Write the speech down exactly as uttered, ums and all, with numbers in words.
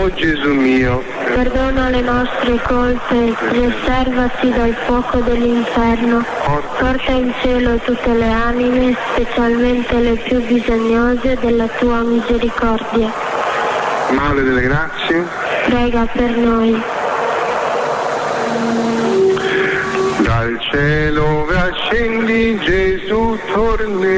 mio, Gesù mio. Perdona le nostre colpe, riservati dal fuoco dell'inferno. Porta in cielo tutte le anime, specialmente le più bisognose della tua misericordia. Madre delle grazie, Prega per noi. dal cielo ascendi, Gesù torni.